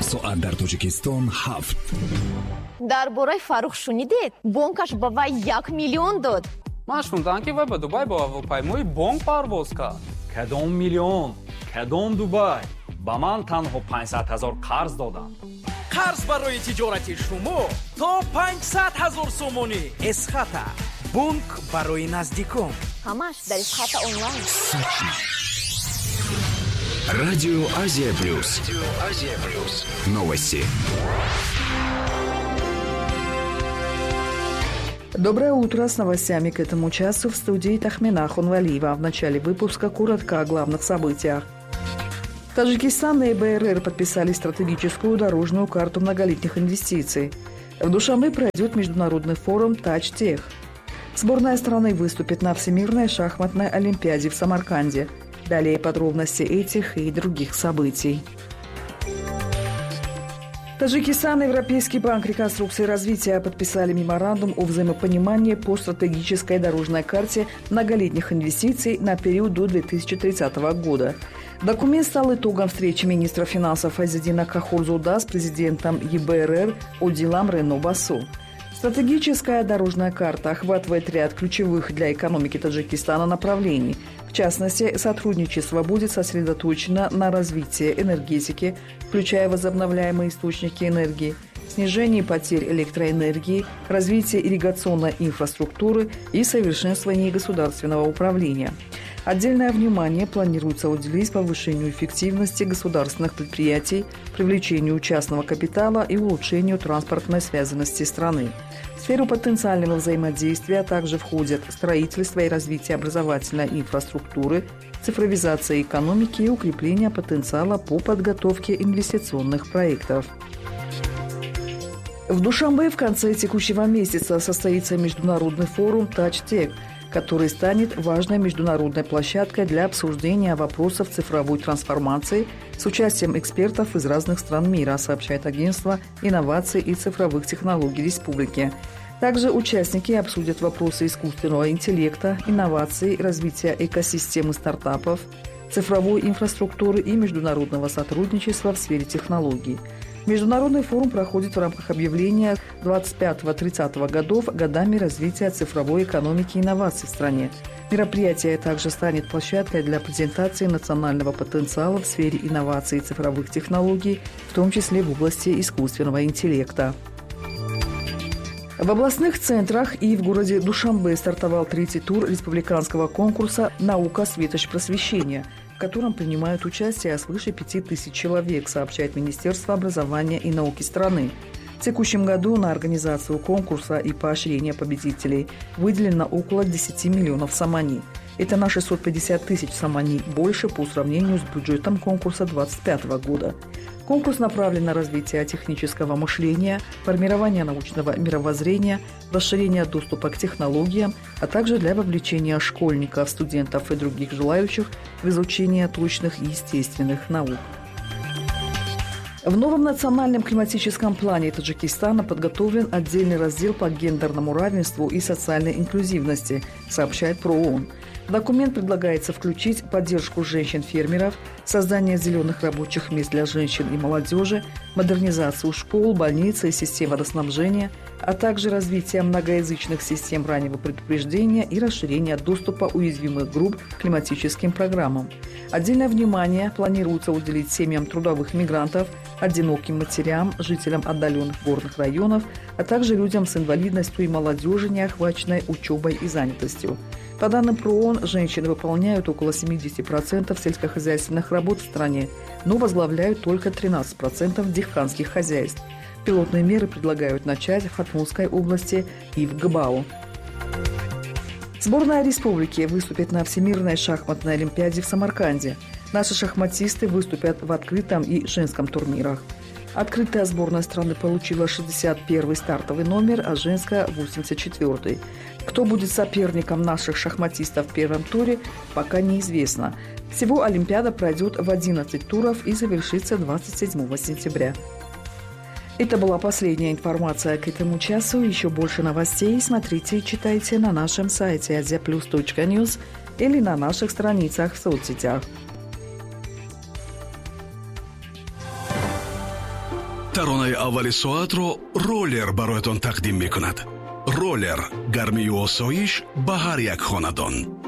соат дар Тоҷикистон 7. дар бораи Фарух шунидед? Бонкаш ба вай 1 миллион дод. ман шунидам ки вай ба Дубай ба ҳавопаймои бонк парвоз кард. Кадом миллион? Кадом Дубай? ба ман танҳо 500 000 қарз доданд. қарз барои тиҷорати шумо то 500 000 сомонӣ. Эсхата бонк барои наздикон. ҳамаш дар Эсхата онлайн. Радио Азия Плюс. Новости. Доброе утро. С новостями к этому часу в студии Тахмина Хунвалиева. В начале выпуска коротко о главных событиях. Таджикистан и БРР подписали стратегическую дорожную карту многолетних инвестиций. В Душанбе пройдет международный форум «Тач-Тех». Сборная страны выступит на Всемирной шахматной олимпиаде в Самарканде. Далее подробности этих и других событий. Таджикистан и Европейский банк реконструкции и развития подписали меморандум о взаимопонимании по стратегической дорожной карте многолетних инвестиций на период до 2030 года. Документ стал итогом встречи министра финансов Азидина Кахурзуда с президентом ЕБРР Одилом Рено Басу. Стратегическая дорожная карта охватывает ряд ключевых для экономики Таджикистана направлений. В частности, сотрудничество будет сосредоточено на развитии энергетики, включая возобновляемые источники энергии, снижении потерь электроэнергии, развитии ирригационной инфраструктуры и совершенствовании государственного управления. Отдельное внимание планируется уделить повышению эффективности государственных предприятий, привлечению частного капитала и улучшению транспортной связанности страны. В сферу потенциального взаимодействия также входят строительство и развитие образовательной инфраструктуры, цифровизация экономики и укрепление потенциала по подготовке инвестиционных проектов. В Душанбе в конце текущего месяца состоится международный форум «Тач-Тех», который станет важной международной площадкой для обсуждения вопросов цифровой трансформации с участием экспертов из разных стран мира, сообщает агентство инноваций и цифровых технологий республики. Также участники обсудят вопросы искусственного интеллекта, инноваций, развития экосистемы стартапов, цифровой инфраструктуры и международного сотрудничества в сфере технологий. Международный форум проходит в рамках объявления 25-30 годов годами развития цифровой экономики и инноваций в стране. Мероприятие также станет площадкой для презентации национального потенциала в сфере инноваций и цифровых технологий, в том числе в области искусственного интеллекта. В областных центрах и в городе Душанбе стартовал третий тур республиканского конкурса «Наука, светоч, просвещение», в котором принимают участие свыше 5000 человек, сообщает Министерство образования и науки страны. В текущем году на организацию конкурса и поощрение победителей выделено около 10 миллионов сомани. Это на 650 000 сомани больше по сравнению с бюджетом конкурса 2025 года. Конкурс направлен на развитие технического мышления, формирование научного мировоззрения, расширение доступа к технологиям, а также для вовлечения школьников, студентов и других желающих в изучение точных и естественных наук. В новом национальном климатическом плане Таджикистана подготовлен отдельный раздел по гендерному равенству и социальной инклюзивности, сообщает ПРООН. В документ предлагается включить поддержку женщин-фермеров, создание зеленых рабочих мест для женщин и молодежи, модернизацию школ, больниц и систем водоснабжения, а также развитие многоязычных систем раннего предупреждения и расширение доступа уязвимых групп к климатическим программам. Отдельное внимание планируется уделить семьям трудовых мигрантов, одиноким матерям, жителям отдаленных горных районов, а также людям с инвалидностью и молодежи, не охваченной учебой и занятостью. По данным ПРООН, женщины выполняют около 70% сельскохозяйственных работ в стране, но возглавляют только 13% дихканских хозяйств. Пилотные меры предлагают начать в Хатмунской области и в Габао. Сборная республики выступит на Всемирной шахматной олимпиаде в Самарканде. Наши шахматисты выступят в открытом и женском турнирах. Открытая сборная страны получила 61-й стартовый номер, а женская – 84-й. Кто будет соперником наших шахматистов в первом туре, пока неизвестно. Всего Олимпиада пройдет в 11 туров и завершится 27 сентября. Это была последняя информация к этому часу. Еще больше новостей смотрите и читайте на нашем сайте asiaplus.news или на наших страницах в соцсетях. таронаи аввали соатро роллер бароятон тақдим мекунад. роллер гармию осоиш ба ҳар як хонадон.